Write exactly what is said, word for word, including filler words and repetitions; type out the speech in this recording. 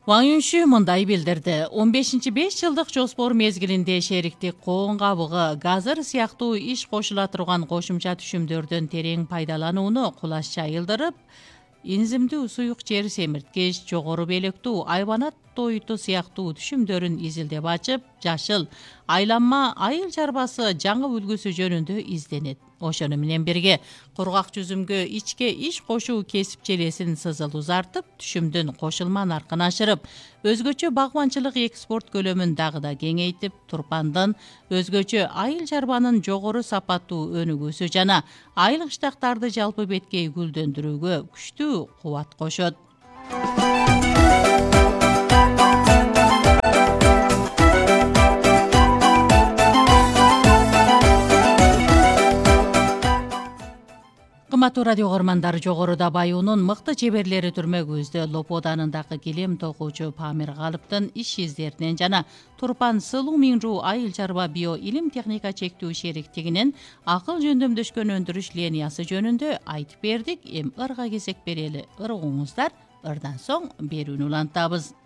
Ваң Юнши мындай билдирди. он бешинчи беш жылдык жоспор мезгилинде шериктик коон кабыгы, газыр сыяктуу иш кошула турган кошумча түшүмдөрдөн терең пайдаланууну кулаш жайылдырып, инзимдүү суюк жер семирткич, жогору белектүү айбанат тойту сыяктуу түшүмдөрүн изилдеп ачып, жашыл айланма айыл чарбасы жаңы үлгүсү жөнүндө изденет. Ошону менен бирге кургак жүзүмгө ичке иш кошуу кесип желесин сызыл узартып, түшүмдүн кошулма наркын ашырып, өзгөчө багбанчылык экспорт көлөмүн дагы да кеңейтип, турпандын өзгөчө айыл чарбанын жогору сапаттуу өнүгүүсү жана айыл кыштактарды жалпы беткей гүлдөндүрүүгө күчтүү кубат кошот. Кымбаттуу радио көрөрмандар, жогоруда Баюунун мыкты чеберлери түрмөгүбүздө Лоподанындагы килем токуучу Памир Калыптын иш издеринен жана Турпан Сылуу Миңруу айыл чарба био илим техника чектүү шериктигинин акыл жөндөмдөшкөн өндүрүш линиясы жөнүндө айтып бердик. Эми ырга кезек берели. Ыргыңыздар, ырдан соң берүүнү улантабыз.